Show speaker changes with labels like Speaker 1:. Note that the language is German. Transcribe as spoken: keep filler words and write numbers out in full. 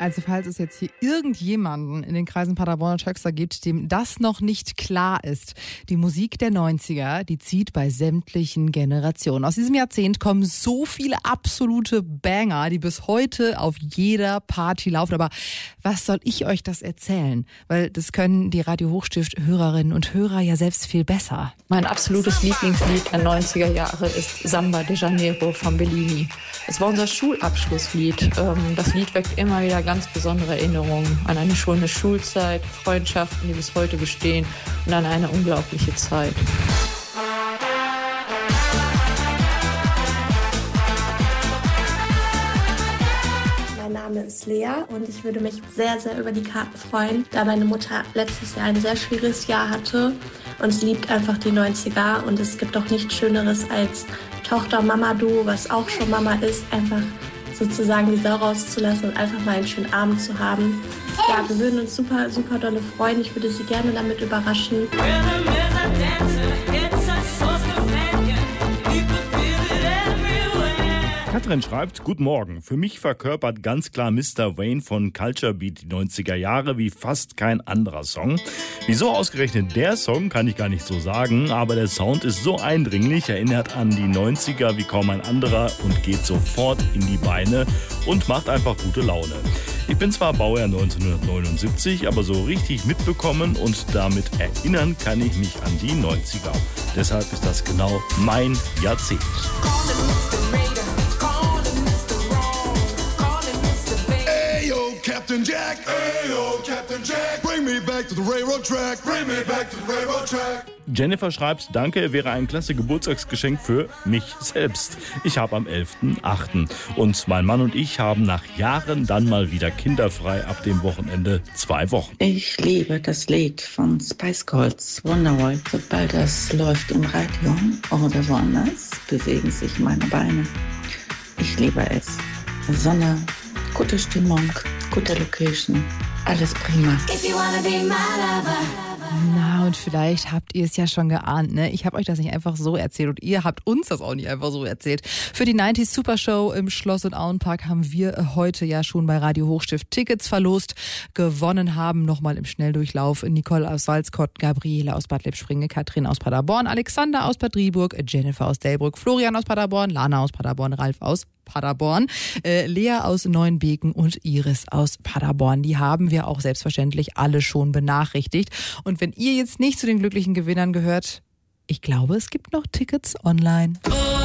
Speaker 1: Also falls es jetzt hier irgendjemanden in den Kreisen Paderborn und Höxter gibt, dem das noch nicht klar ist, die Musik der neunziger, die zieht bei sämtlichen Generationen. Aus diesem Jahrzehnt kommen so viele absolute Banger, die bis heute auf jeder Party laufen. Aber was soll ich euch das erzählen? Weil das können die Radio Hochstift-Hörerinnen und Hörer ja selbst viel besser.
Speaker 2: Mein absolutes Lieblingslied der neunziger Jahre ist Samba de Janeiro von Bellini. Es war unser Schulabschlusslied. Das Lied weckt immer wieder ganz besondere Erinnerungen an eine schöne Schulzeit, Freundschaften, die bis heute bestehen und an eine unglaubliche Zeit.
Speaker 3: Mein Name ist Lea und ich würde mich sehr, sehr über die Karten freuen, da meine Mutter letztes Jahr ein sehr schwieriges Jahr hatte und sie liebt einfach die neunziger und es gibt auch nichts Schöneres als Tochter-Mama-Duo, was auch schon Mama ist, einfach sozusagen die Sau rauszulassen und einfach mal einen schönen Abend zu haben. Ja, wir würden uns super, super dolle freuen. Ich würde Sie gerne damit überraschen.
Speaker 4: Katrin schreibt, guten Morgen. Für mich verkörpert ganz klar Mister Wayne von Culture Beat die neunziger Jahre wie fast kein anderer Song. Wieso ausgerechnet der Song, kann ich gar nicht so sagen, aber der Sound ist so eindringlich, erinnert an die neunziger wie kaum ein anderer und geht sofort in die Beine und macht einfach gute Laune. Ich bin zwar Baujahr neunzehnhundertneunundsiebzig, aber so richtig mitbekommen und damit erinnern kann ich mich an die neunziger. Deshalb ist das genau mein Jahrzehnt.
Speaker 5: Captain Jack, Ayo, Captain Jack, bring me back to the railroad track, bring me back to the railroad track.
Speaker 4: Jennifer schreibt, danke, wäre ein klasse Geburtstagsgeschenk für mich selbst. Ich habe am elften achten und mein Mann und ich haben nach Jahren dann mal wieder kinderfrei ab dem Wochenende zwei Wochen.
Speaker 6: Ich liebe das Lied von Spice Girls, Wonderwall. Sobald das läuft im Radio oder woanders, bewegen sich meine Beine. Ich liebe es. Sonne, gute Stimmung, gute Location, alles prima.
Speaker 1: Na, und vielleicht habt ihr es ja schon geahnt, ne? Ich habe euch das nicht einfach so erzählt und ihr habt uns das auch nicht einfach so erzählt. Für die neunziger Super Show im Schloss- und Auenpark haben wir heute ja schon bei Radio Hochstift Tickets verlost. Gewonnen haben nochmal im Schnelldurchlauf Nicole aus Salzkott, Gabriele aus Bad Lippspringe, Katrin aus Paderborn, Alexander aus Bad Driburg, Jennifer aus Delbrück, Florian aus Paderborn, Lana aus Paderborn, Ralf aus Paderborn, äh, Lea aus Neuenbeken und Iris aus Paderborn. Die haben wir auch selbstverständlich alle schon benachrichtigt. Und wenn ihr jetzt nicht zu den glücklichen Gewinnern gehört, ich glaube, es gibt noch Tickets online.